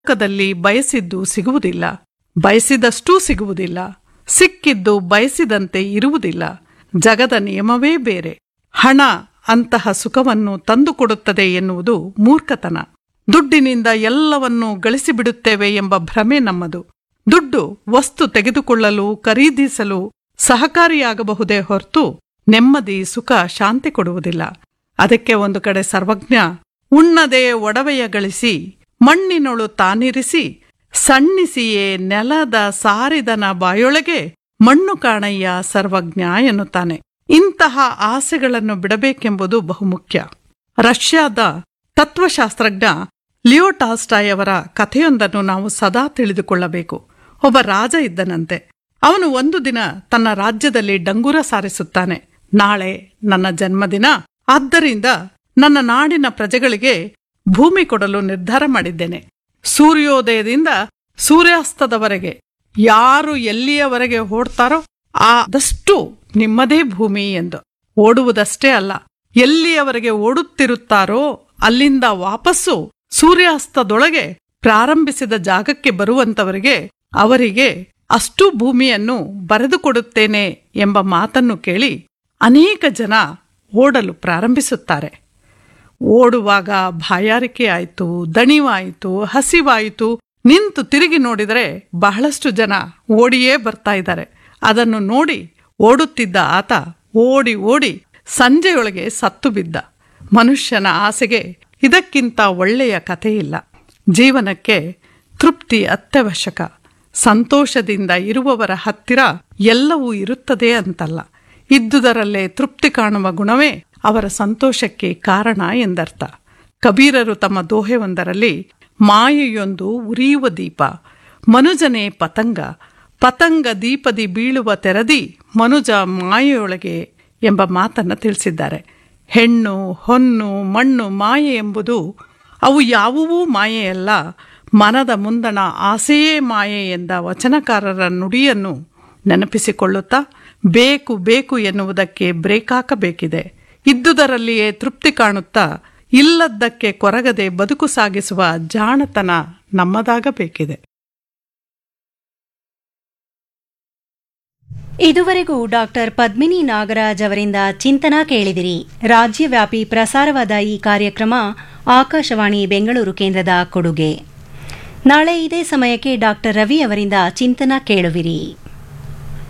ಲೋಕದಲ್ಲಿ ಬಯಸಿದ್ದು ಸಿಗುವುದಿಲ್ಲ, ಬಯಸಿದಷ್ಟೂ ಸಿಗುವುದಿಲ್ಲ, ಸಿಕ್ಕಿದ್ದು ಬಯಸಿದಂತೆ ಇರುವುದಿಲ್ಲ. ಜಗದ ನಿಯಮವೇ ಬೇರೆ. ಹಣ ಅಂತಹ ಸುಖವನ್ನು ತಂದುಕೊಡುತ್ತದೆ ಎನ್ನುವುದು ಮೂರ್ಖತನ. ದುಡ್ಡಿನಿಂದ ಎಲ್ಲವನ್ನೂ ಗಳಿಸಿಬಿಡುತ್ತೇವೆ ಎಂಬ ಭ್ರಮೆ ನಮ್ಮದು. ದುಡ್ಡು ವಸ್ತು ತೆಗೆದುಕೊಳ್ಳಲು, ಖರೀದಿಸಲು ಸಹಕಾರಿಯಾಗಬಹುದೇ ಹೊರತು ನೆಮ್ಮದಿ, ಸುಖ, ಶಾಂತಿ ಕೊಡುವುದಿಲ್ಲ. ಅದಕ್ಕೆ ಒಂದು ಕಡೆ ಸರ್ವಜ್ಞ ಉಣ್ಣದೆ ಒಡವೆಯ ಗಳಿಸಿ ಮಣ್ಣಿನೊಳು ತಾನಿರಿಸಿ ಸಣ್ಣಿಸಿಯೇ ನೆಲದ ಸಾರಿದನ ಬಾಯೊಳಗೆ ಮಣ್ಣು ಕಾಣಯ್ಯ ಸರ್ವಜ್ಞ ಎನ್ನುತ್ತಾನೆ. ಇಂತಹ ಆಸೆಗಳನ್ನು ಬಿಡಬೇಕೆಂಬುದು ಬಹುಮುಖ್ಯ. ರಷ್ಯಾದ ತತ್ವಶಾಸ್ತ್ರಜ್ಞ ಲಿಯೋ ಟಾಲ್ಸ್ಟಾಯ್ ಅವರ ಕಥೆಯೊಂದನ್ನು ನಾವು ಸದಾ ತಿಳಿದುಕೊಳ್ಳಬೇಕು. ಒಬ್ಬ ರಾಜ ಇದ್ದನಂತೆ. ಅವನು ಒಂದು ದಿನ ತನ್ನ ರಾಜ್ಯದಲ್ಲಿ ಡಂಗುರ ಸಾರಿಸುತ್ತಾನೆ. ನಾಳೆ ನನ್ನ ಜನ್ಮದಿನ, ಆದ್ದರಿಂದ ನನ್ನ ನಾಡಿನ ಪ್ರಜೆಗಳಿಗೆ ಭೂಮಿ ಕೊಡಲು ನಿರ್ಧಾರ ಮಾಡಿದ್ದೇನೆ. ಸೂರ್ಯೋದಯದಿಂದ ಸೂರ್ಯಾಸ್ತದವರೆಗೆ ಯಾರು ಎಲ್ಲಿಯವರೆಗೆ ಓಡ್ತಾರೋ ಆದಷ್ಟು ನಿಮ್ಮದೇ ಭೂಮಿ ಎಂದು. ಓಡುವುದಷ್ಟೇ ಅಲ್ಲ, ಎಲ್ಲಿಯವರೆಗೆ ಓಡುತ್ತಿರುತ್ತಾರೋ ಅಲ್ಲಿಂದ ವಾಪಸ್ಸು ಸೂರ್ಯಾಸ್ತದೊಳಗೆ ಪ್ರಾರಂಭಿಸಿದ ಜಾಗಕ್ಕೆ ಬರುವಂತವರಿಗೆ ಅವರಿಗೆ ಅಷ್ಟೂ ಭೂಮಿಯನ್ನು ಬರೆದುಕೊಡುತ್ತೇನೆ ಎಂಬ ಮಾತನ್ನು ಕೇಳಿ ಅನೇಕ ಜನ ಓಡಲು ಪ್ರಾರಂಭಿಸುತ್ತಾರೆ. ಓಡುವಾಗ ಬಾಯಾರಿಕೆ ಆಯಿತು, ದಣಿವಾಯಿತು, ಹಸಿವಾಯಿತು. ನಿಂತು ತಿರುಗಿ ನೋಡಿದರೆ ಬಹಳಷ್ಟು ಜನ ಓಡಿಯೇ ಬರ್ತಾ ಇದ್ದಾರೆ. ಅದನ್ನು ನೋಡಿ ಓಡುತ್ತಿದ್ದ ಆತ ಓಡಿ ಓಡಿ ಸಂಜೆಯೊಳಗೆ ಸತ್ತು ಬಿದ್ದ. ಮನುಷ್ಯನ ಆಸೆಗೆ ಇದಕ್ಕಿಂತ ಒಳ್ಳೆಯ ಕಥೆಯಿಲ್ಲ. ಜೀವನಕ್ಕೆ ತೃಪ್ತಿ ಅತ್ಯವಶ್ಯಕ. ಸಂತೋಷದಿಂದ ಇರುವವರ ಹತ್ತಿರ ಎಲ್ಲವೂ ಇರುತ್ತದೆ ಅಂತಲ್ಲ, ಇದ್ದುದರಲ್ಲೇ ತೃಪ್ತಿ ಕಾಣುವ ಗುಣವೇ ಅವರ ಸಂತೋಷಕ್ಕೆ ಕಾರಣ ಎಂದರ್ಥ. ಕಬೀರರು ತಮ್ಮ ದೋಹೆಯೊಂದರಲ್ಲಿ ಮಾಯೆಯೊಂದು ಉರಿಯುವ ದೀಪ, ಮನುಜನೇ ಪತಂಗ, ಪತಂಗ ದೀಪದಿ ಬೀಳುವ ತೆರದಿ ಮನುಜ ಮಾಯೆಯೊಳಗೆ ಎಂಬ ಮಾತನ್ನು ತಿಳಿಸಿದ್ದಾರೆ. ಹೆಣ್ಣು, ಹೊನ್ನು, ಮಣ್ಣು ಮಾಯೆ ಎಂಬುದು ಅವು ಯಾವುವೂ ಮಾಯೆಯಲ್ಲ, ಮನದ ಮುಂದಣ ಆಸೆಯೇ ಮಾಯೆ ಎಂದ ವಚನಕಾರರ ನುಡಿಯನ್ನು ನೆನಪಿಸಿಕೊಳ್ಳುತ್ತಾ ಬೇಕು ಬೇಕು ಎನ್ನುವುದಕ್ಕೆ ಬ್ರೇಕ್ ಹಾಕಬೇಕಿದೆ. ಇದ್ದುದರಲ್ಲಿಯೇ ತೃಪ್ತಿ ಕಾಣುತ್ತಾ ಇಲ್ಲದ್ದಕ್ಕೆ ಕೊರಗದೆ ಬದುಕು ಸಾಗಿಸುವ ಜಾಣತನ ನಮ್ಮದಾಗಬೇಕಿದೆ. ಇದುವರೆಗೂ ಡಾಕ್ಟರ್ ಪದ್ಮಿನಿ ನಾಗರಾಜ್ ಅವರಿಂದ ಚಿಂತನ ಕೇಳಿದಿರಿ. ರಾಜ್ಯವ್ಯಾಪಿ ಪ್ರಸಾರವಾದ ಈ ಕಾರ್ಯಕ್ರಮ ಆಕಾಶವಾಣಿ ಬೆಂಗಳೂರು ಕೇಂದ್ರದ ಕೊಡುಗೆ. ನಾಳೆ ಇದೇ ಸಮಯಕ್ಕೆ ಡಾಕ್ಟರ್ ರವಿ ಅವರಿಂದ ಚಿಂತನ ಕೇಳುವಿರಿ.